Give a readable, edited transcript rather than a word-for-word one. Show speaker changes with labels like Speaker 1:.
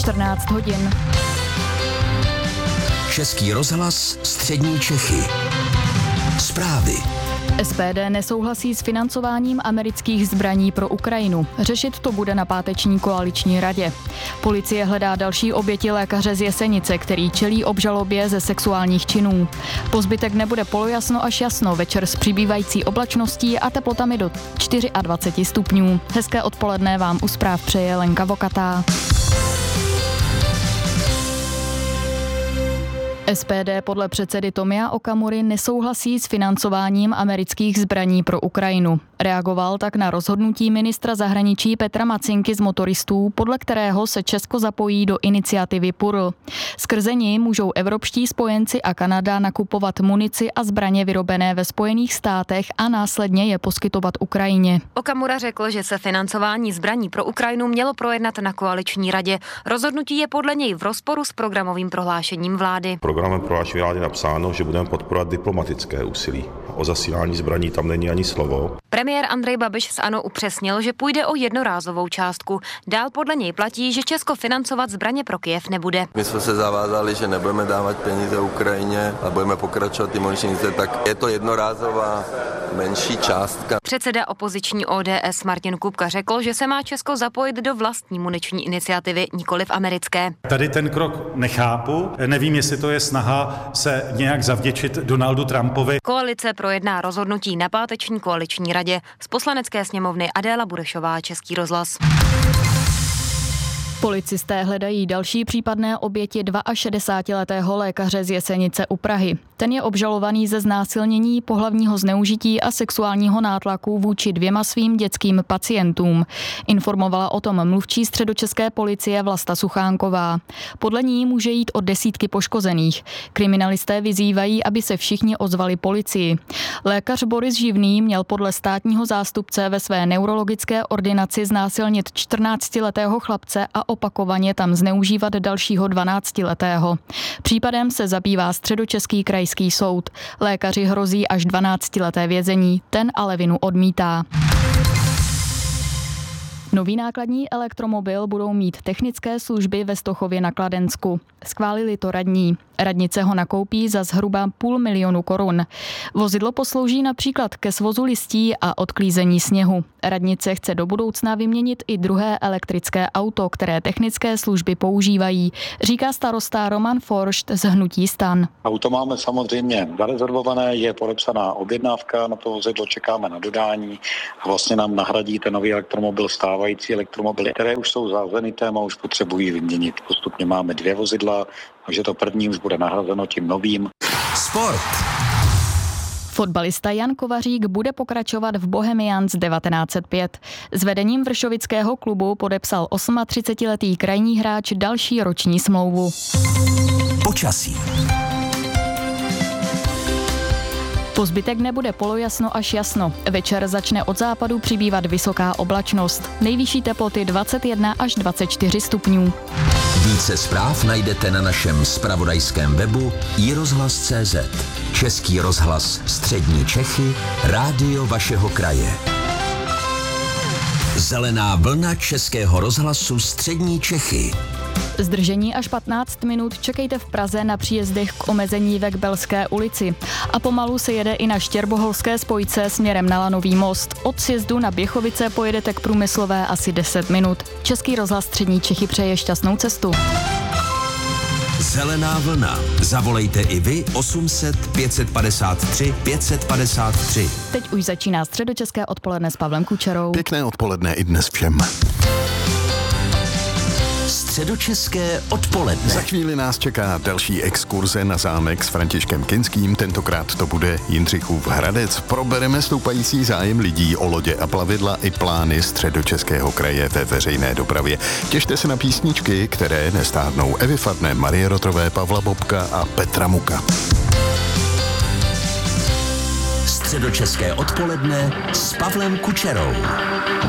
Speaker 1: 14 hodin.
Speaker 2: Český rozhlas Střední Čechy. Zprávy.
Speaker 1: SPD nesouhlasí s financováním amerických zbraní pro Ukrajinu. Řešit to bude na páteční koaliční radě. Policie hledá další oběti lékaře z Jesenice, který čelí obžalobě ze sexuálních činů. Po zbytek nebude polojasno až jasno, večer s přibývající oblačností a teplotami do 24 stupňů. Hezké odpoledne vám u zpráv přeje Lenka Vokatá. SPD podle předsedy Tomia Okamury nesouhlasí s financováním amerických zbraní pro Ukrajinu. Reagoval tak na rozhodnutí ministra zahraničí Petra Macinky z Motoristů, podle kterého se Česko zapojí do iniciativy PURL. Skrze ní můžou evropští spojenci a Kanada nakupovat munici a zbraně vyrobené ve Spojených státech a následně je poskytovat Ukrajině.
Speaker 3: Okamura řekl, že se financování zbraní pro Ukrajinu mělo projednat na koaliční radě. Rozhodnutí je podle něj v rozporu s programovým prohlášením vlády.
Speaker 4: Programem prohlášení vlády napsáno, že budeme podporovat diplomatické úsilí. O zasílání zbraní tam není ani slovo.
Speaker 3: Premiér Andrej Babiš z ANO upřesnil, že půjde o jednorázovou částku. Dál podle něj platí, že Česko financovat zbraně pro Kyjev nebude.
Speaker 5: My jsme se zavázali, že nebudeme dávat peníze Ukrajině a budeme pokračovat ty muniční, tak je to jednorázová menší částka.
Speaker 3: Předseda opoziční ODS Martin Kupka řekl, že se má Česko zapojit do vlastní muniční iniciativy, nikoliv americké.
Speaker 6: Tady ten krok nechápu. Nevím, jestli to je snaha se nějak zavděčit Donaldu Trumpovi.
Speaker 3: Koalice projedná rozhodnutí na páteční koaliční radě. Z Poslanecké sněmovny Adéla Burešová, Český rozhlas.
Speaker 1: Policisté hledají další případné oběti 62letého lékaře z Jesenice u Prahy. Ten je obžalovaný ze znásilnění, pohlavního zneužití a sexuálního nátlaku vůči 2 svým dětským pacientům. Informovala o tom mluvčí středočeské policie Vlasta Suchánková. Podle ní může jít o desítky poškozených. Kriminalisté vyzývají, aby se všichni ozvali policii. Lékař Boris Živný měl podle státního zástupce ve své neurologické ordinaci znásilnit 14letého chlapce a opakovaně tam zneužívat dalšího 12letého. Případem se zabývá Středočeský krajský soud. Lékaři hrozí až 12leté vězení, ten ale vinu odmítá. Nový nákladní elektromobil budou mít technické služby ve Stochově na Kladensku. Schválili to radní. Radnice ho nakoupí za zhruba 500 000 korun. Vozidlo poslouží například ke svozu listí a odklízení sněhu. Radnice chce do budoucna vyměnit i druhé elektrické auto, které technické služby používají, říká starosta Roman Foršt z hnutí STAN.
Speaker 7: Auto máme samozřejmě zarezervované, je podepsaná objednávka, na to vozidlo čekáme na dodání a vlastně nám nahradí ten nový elektromobil stávající elektromobily, které už jsou za zenitem a už potřebují vyměnit. Postupně máme 2 vozidla, takže to první už bude nahrazeno tím novým.
Speaker 2: Sport.
Speaker 1: Fotbalista Jan Kovařík bude pokračovat v Bohemians 1905. S vedením vršovického klubu podepsal 38letý krajní hráč další roční smlouvu.
Speaker 2: Počasí.
Speaker 1: Po zbytek nebude polojasno až jasno. Večer začne od západu přibývat vysoká oblačnost. Nejvyšší teploty 21 až 24 stupňů.
Speaker 2: Více zpráv najdete na našem zpravodajském webu iRozhlas.cz. Český rozhlas Střední Čechy, rádio vašeho kraje. Zelená vlna Českého rozhlasu Střední Čechy.
Speaker 1: Zdržení až 15 minut čekejte v Praze na příjezdech k omezení ve Kbelské ulici. A pomalu se jede i na Štěrboholské spojce směrem na Lanový most. Od sjezdu na Běchovice pojedete k Průmyslové asi 10 minut. Český rozhlas Střední Čechy přeje šťastnou cestu.
Speaker 2: Zelená vlna. Zavolejte i vy 800 553 553.
Speaker 1: Teď už začíná středočeské odpoledne s Pavlem Kučerou.
Speaker 8: Pěkné odpoledne i dnes všem.
Speaker 2: Středočeské odpoledne.
Speaker 8: Za chvíli nás čeká další exkurze na zámek s Františkem Kinským. Tentokrát to bude Jindřichův Hradec. Probereme stoupající zájem lidí o lodě a plavidla i plány Středočeského kraje ve veřejné dopravě. Těšte se na písničky, které nestárnou. Evy Farné, Marie Rotrové, Pavla Bobka a Petra Muka.
Speaker 2: Středočeské odpoledne s Pavlem Kučerou.